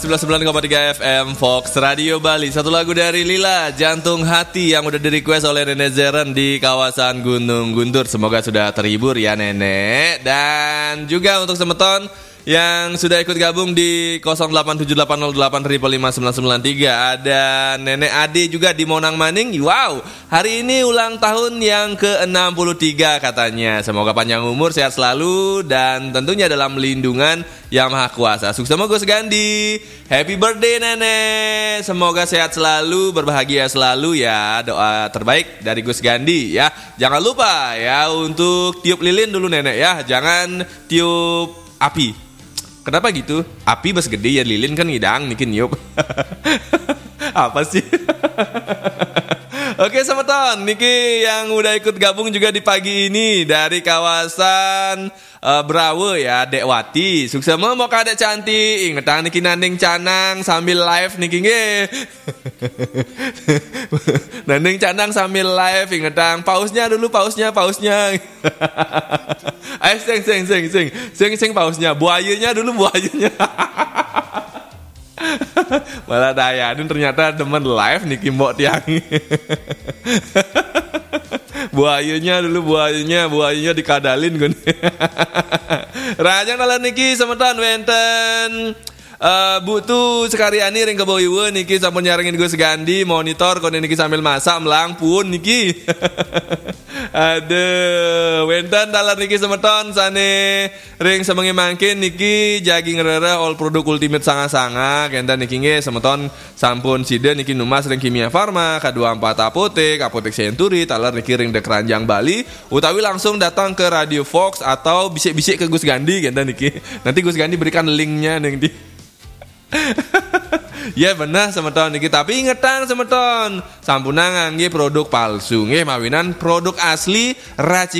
99,3 FM Fox Radio Bali. Satu lagu dari Lila, Jantung Hati, yang udah di-request oleh Nenek Zeren di kawasan Gunung Guntur. Semoga sudah terhibur ya Nenek. Dan juga untuk Semeton yang sudah ikut gabung di 0878085593, ada Nenek Ade juga di Monang Maning. Wow, hari ini ulang tahun yang ke-63 katanya. Semoga panjang umur, sehat selalu, dan tentunya dalam lindungan Yang Maha Kuasa. Sukses sama Gus Gandhi. Happy birthday Nenek. Semoga sehat selalu, berbahagia selalu ya. Doa terbaik dari Gus Gandhi ya. Jangan lupa ya untuk tiup lilin dulu Nenek ya. Jangan tiup api. Kenapa gitu? Api bes gede ya, lilin kan ngidang bikin niup. Apa sih? Oke Semeton, Niki yang udah ikut gabung juga di pagi ini dari kawasan Brawe ya, Dek Wati. Sukses mau Dek cantik. Ingetang Niki nanding canang sambil live Niki nge. Nanding canang sambil live, ingetang pausnya dulu, pausnya. Ayo sing pausnya, buayanya dulu buayanya. Malah Dayadun ternyata teman live Niki Mbok tiang. Buayanya dulu, buayanya dikadalin gun. Rajang dalam Niki Semeton wenten butuh sekalian ring keboiwe Niki sampun nyarengin Gus Gandhi monitor kon Niki sambil masak melang pun Niki. Aduh, wenten dalam Niki Semeton sane ring semengi mangkin Niki jagi ngerere all produk ultimate sanga-sanga kenta Niki nge Semeton sampun sida Niki numas ring Kimia Farma K24 Apotek Century talar Niki ring dek Ranjang Bali, utawi langsung datang ke Radio Fox atau bisik-bisik ke Gus Gandhi kenta Niki. Nanti Gus Gandhi berikan linknya nanti. Ya benar Semeton niki, tapi ingetang Semeton sampunang ngangge produk palsu nggih mawinan produk asli racikan